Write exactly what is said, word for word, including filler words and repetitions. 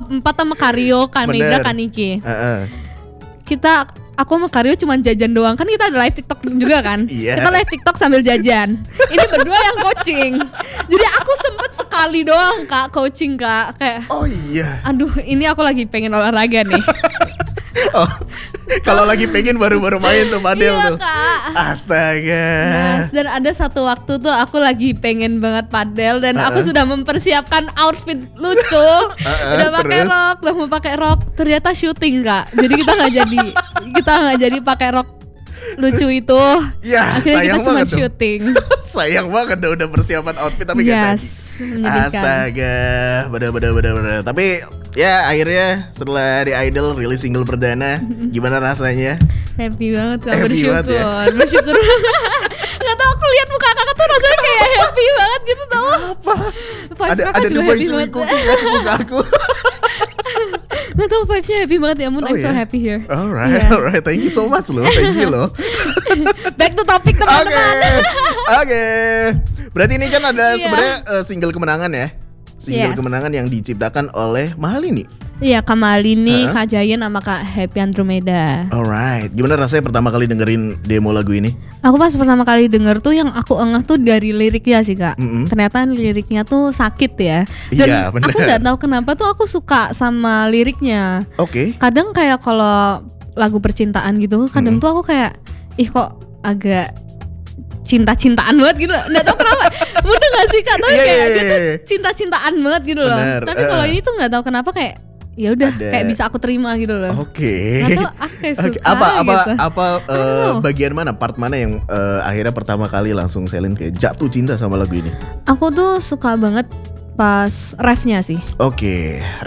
empat sama Karyo, Kaneda, Kaniki. Uh-uh. Kita aku sama Karyo cuma jajan doang. Kan kita ada live TikTok juga kan. Iya. Kita live TikTok sambil jajan. Ini berdua yang coaching. Jadi aku sempet sekali doang Kak coaching Kak. Kayak Oh iya. aduh ini aku lagi pengen olahraga nih. Oh, kalau lagi pengen baru-baru main tuh padel Iya, tuh. Kak. Astaga. Nah, dan ada satu waktu tuh aku lagi pengen banget padel dan Uh-uh. aku sudah mempersiapkan outfit lucu. Uh-uh, Udah pakai terus? rok, udah mau pakai rok. Ternyata syuting Kak. Jadi kita nggak jadi kita nggak jadi pakai rok lucu itu. Ya, Akhirnya sayang kita cuma banget dong. syuting. Sayang banget dong udah persiapan outfit tapi gak jadi. Yes, menyedihkan. Astaga, bener bener bener bener. Tapi ya akhirnya setelah di Idol rilis single perdana, gimana rasanya? Happy banget Kak, Happy banget bersyukur. ya? Bersyukur. Gak tau aku lihat muka kakak tuh rasanya kayak happy banget gitu tau. Apa? Vibes Ada kakak ada juga Dubai happy Chewy banget. Cookie kan di muka aku. Gak tau vibesnya happy banget ya ampun, Oh, I'm so ya? happy here. Alright, Iya. alright. Thank you so much loh. Thank you loh. Back to topic Oke, teman-teman. oke. Berarti ini kan ada Iya. sebenarnya uh, single kemenangan ya. Single Yes. kemenangan yang diciptakan oleh Mahalini. Iya Kak Malini, Uh-huh. Kak Jayan sama Kak Happy Andromeda. Alright. Gimana rasanya pertama kali dengerin demo lagu ini? Aku pas pertama kali denger tuh yang aku engeh tuh dari liriknya sih Kak. Mm-mm. Ternyata liriknya tuh sakit ya. Dan Iya, bener. aku nggak tahu kenapa tuh aku suka sama liriknya. Oke. Kadang kayak kalau lagu percintaan gitu, kadang Mm-mm. tuh aku kayak ih kok agak cinta-cintaan banget gitu. Nggak tahu kenapa. Mudah gak sih Kak? Tapi Iya, kayak iya, dia tuh iya. cinta-cintaan banget gitu loh. Bener, Tapi kalau uh. ini tuh nggak tahu kenapa kayak ya udah Ada. kayak bisa aku terima gitu loh. Oke. Nggak tahu aku kayak Oke, suka apa apa gitu. apa eh, know. bagian mana, part mana yang eh, akhirnya pertama kali langsung Selin kayak jatuh cinta sama lagu ini? Aku tuh suka banget pas refnya sih. Oke,